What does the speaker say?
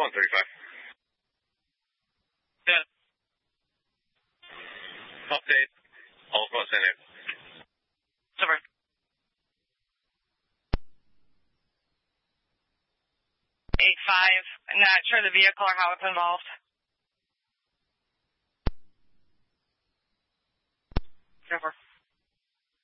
135. Yeah. Update. All close in it. Super. 8-5. I'm not sure the vehicle or how it's involved. Super.